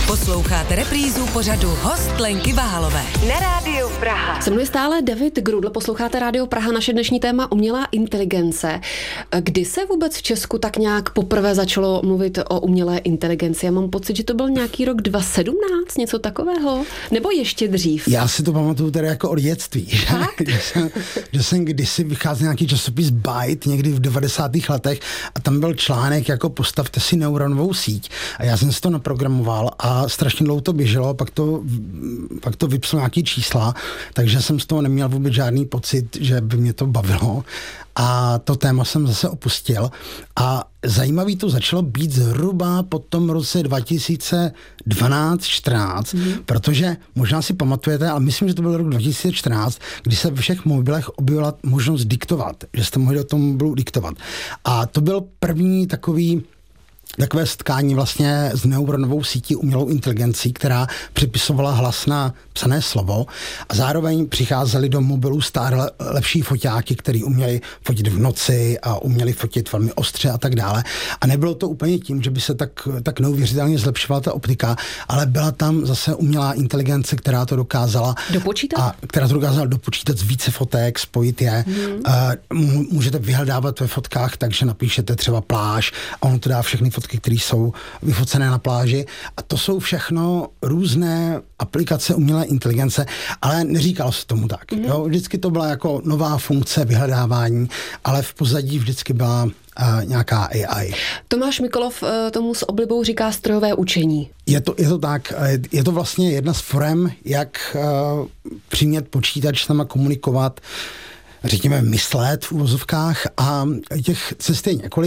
Posloucháte reprízu pořadu Host Lenky Váhalové na Rádiu Praha. Se mnou je stále David Grudl, posloucháte Rádio Praha, naše dnešní téma umělá inteligence. Kdy se vůbec v Česku tak nějak poprvé začalo mluvit o umělé inteligenci? Já mám pocit, že to byl nějaký rok 2017, něco takového? Nebo ještě dřív? Já si to pamatuju tedy jako od dětství. Že jsem kdysi vycházel nějaký časopis Byte někdy v 90. letech a tam byl článek jako postavte si neuronovou síť a já jsem si to naprogramoval a strašně dlouho to běželo, pak to vypsal nějaký čísla, takže jsem z toho neměl vůbec žádný pocit, že by mě to bavilo a to téma jsem zase opustil a zajímavý to začalo být zhruba po tom roce 2012-14, protože možná si pamatujete, ale myslím, že to byl rok 2014, kdy se ve všech mobilech objevila možnost diktovat, že jste mohli o tom mobilu diktovat. A to byl první takové setkání vlastně s neuronovou sítí umělou inteligencí, která přepisovala hlas na psané slovo a zároveň přicházely do mobilů stále lepší foťáky, který uměli fotit v noci a uměli fotit velmi ostře a tak dále. A nebylo to úplně tím, že by se tak neuvěřitelně zlepšovala ta optika, ale byla tam zase umělá inteligence, která to dokázala dopočítat z více fotek, spojit je. Můžete vyhledávat ve fotkách, takže napíšete třeba pláž a ono to dá všechny fotky, které jsou vyfocené na pláži. A to jsou všechno různé aplikace umělé inteligence, ale neříkalo se tomu tak. Jo? Vždycky to byla jako nová funkce vyhledávání, ale v pozadí vždycky byla nějaká AI. Tomáš Mikolov tomu s oblibou říká strojové učení. Je to tak. Je to vlastně jedna z forem, jak přimět počítač s náma komunikovat, řekněme myslet v uvozovkách a těch cest je několik.